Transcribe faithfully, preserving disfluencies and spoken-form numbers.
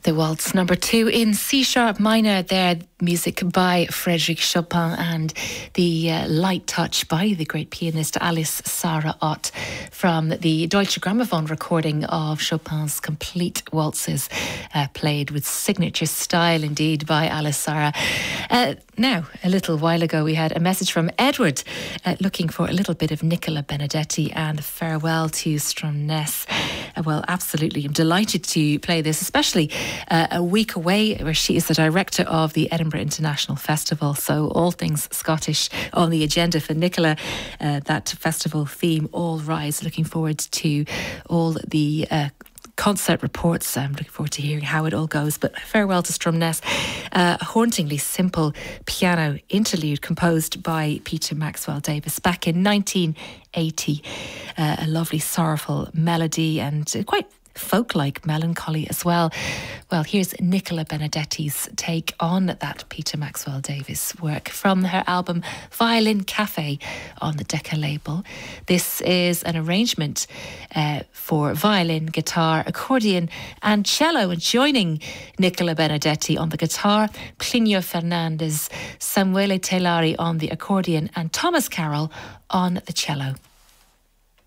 The waltz number two in C sharp minor there, music by Frédéric Chopin, and the uh, light touch by the great pianist Alice Sarah Ott from the Deutsche Grammophon recording of Chopin's complete waltzes, uh, played with signature style indeed by Alice Sarah. Uh, now, a little while ago we had a message from Edward uh, looking for a little bit of Nicola Benedetti and Farewell to Stromness. Uh, well, absolutely, I'm delighted to play this, especially Uh, a week away, where she is the director of the Edinburgh International Festival. So all things Scottish on the agenda for Nicola. Uh, that festival theme, All Rise. Looking forward to all the uh, concert reports. I'm looking forward to hearing how it all goes. But Farewell to Stromness, uh, a hauntingly simple piano interlude composed by Peter Maxwell Davies back in nineteen eighty. Uh, a lovely sorrowful melody and quite folk-like melancholy as well. Well, here's Nicola Benedetti's take on that Peter Maxwell Davies work from her album Violin Cafe on the Decca label. This is an arrangement uh, for violin, guitar, accordion and cello, and joining Nicola Benedetti on the guitar, Plinio Fernandez, Samuele Telari on the accordion and Thomas Carroll on the cello.